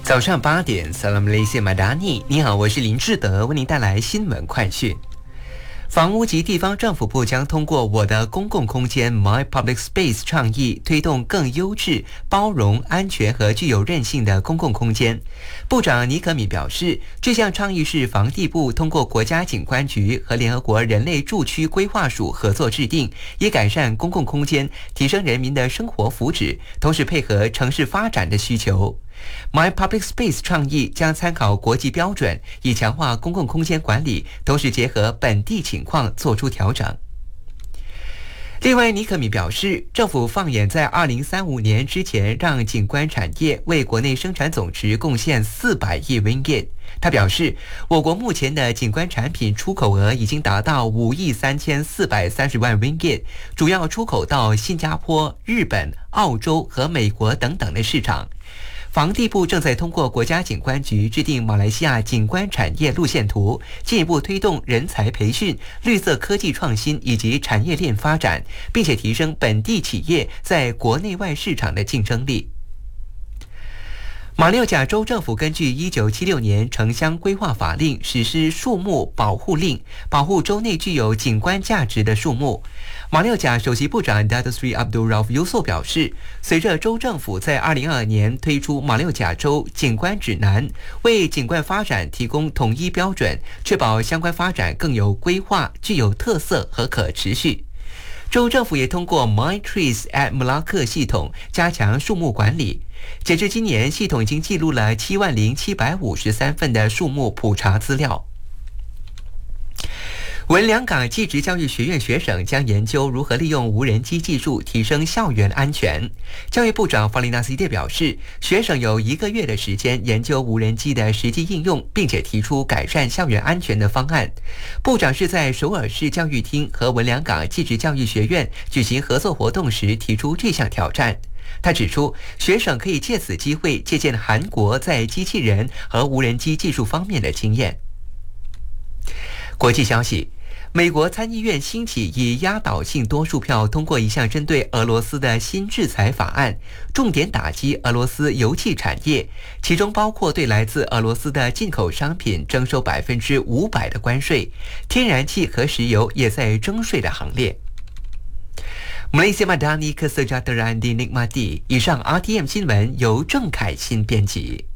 早上8点 Salam Malaysia Madani， 你好，我是林志德，为您带来新闻快讯。房屋及地方政府部将通过我的公共空间 My Public Space 倡议，推动更优质、包容、安全和具有韧性的公共空间。部长尼可米表示，这项倡议是房地部通过国家景观局和联合国人类住区规划署合作制定，以改善公共空间，提升人民的生活福祉，同时配合城市发展的需求。My Public Space 倡议将参考国际标准，以强化公共空间管理，同时结合本地情况做出调整。另外，尼可米表示，政府放眼在2035年之前，让景观产业为国内生产总值贡献400亿 ringgit。他表示，我国目前的景观产品出口额已经达到5亿3430万 ringgit， 主要出口到新加坡、日本、澳洲和美国等等的市场。房地部正在通过国家景观局制定马来西亚景观产业路线图，进一步推动人才培训、绿色科技创新以及产业链发展，并且提升本地企业在国内外市场的竞争力。马六甲州政府根据1976年城乡规划法令实施树木保护令，保护州内具有景观价值的树木。马六甲首席部长 Datuk Seri Abdul Rauf Yusof 表示，随着州政府在2022年推出马六甲州景观指南，为景观发展提供统一标准，确保相关发展更有规划、具有特色和可持续。州政府也通过 My Trees at Melaka 系统加强树木管理。截至今年，系统已经记录了70753份的树木普查资料。文良港技职教育学院学生将研究如何利用无人机技术提升校园安全。教育部长法里纳西蒂表示，学生有1个月的时间研究无人机的实际应用，并且提出改善校园安全的方案。部长是在首尔市教育厅和文良港技职教育学院举行合作活动时提出这项挑战。他指出，学生可以借此机会借鉴韩国在机器人和无人机技术方面的经验。国际消息，美国参议院兴起以压倒性多数票通过一项针对俄罗斯的新制裁法案，重点打击俄罗斯油气产业，其中包括对来自俄罗斯的进口商品征收500%的关税，天然气和石油也在征税的行列。Malaysia Madani Kesejahteraan dinikmati。以上 RTM 新闻由郑凯欣编辑。